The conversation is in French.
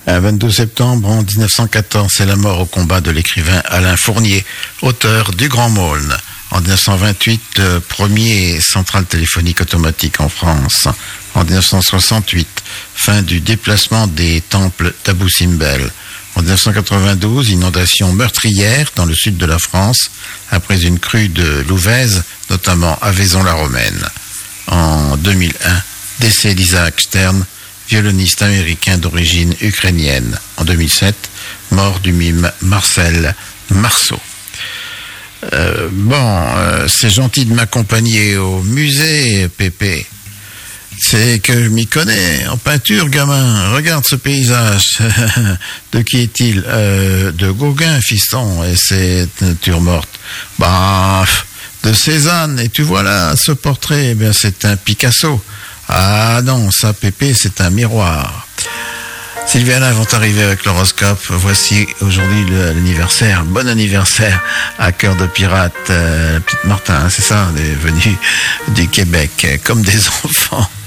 22 septembre 1914, c'est la mort au combat de l'écrivain Alain Fournier, auteur du Grand Maulne. En 1928, premier centrale téléphonique automatique en France. En 1968, fin du déplacement des temples d'Abou Simbel. En 1992, inondation meurtrière dans le sud de la France, après une crue de Louvèze, notamment à Vaison-la-Romaine. En 2001, décès d'Isaac Stern, violoniste américain d'origine ukrainienne. En 2007, mort du mime Marcel Marceau. C'est gentil de m'accompagner au musée, Pépé. C'est que je m'y connais en peinture, gamin. Regarde ce paysage. De qui est-il? De Gauguin, fiston, et cette nature morte. De Cézanne. Et tu vois là, ce portrait, c'est un Picasso. Ah non, ça, Pépé, c'est un miroir. Sylviana vont arriver avec l'horoscope. Voici aujourd'hui l'anniversaire. Bon anniversaire à Cœur de Pirate. Petite Martin, c'est ça, on est venu du Québec, comme des enfants.